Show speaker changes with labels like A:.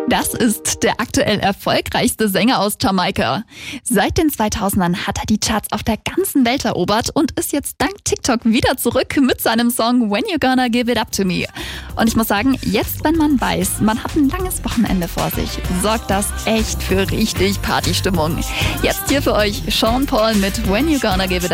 A: Das ist der aktuell erfolgreichste Sänger aus Jamaika. Seit den 2000ern hat er die Charts auf der ganzen Welt erobert und ist jetzt dank TikTok wieder zurück mit seinem Song When You Gonna Give It Up To Me. Und ich muss sagen, jetzt wenn man weiß, man hat ein langes Wochenende vor sich, sorgt das echt für richtig Partystimmung. Jetzt hier für euch Sean Paul mit When You Gonna Give It Up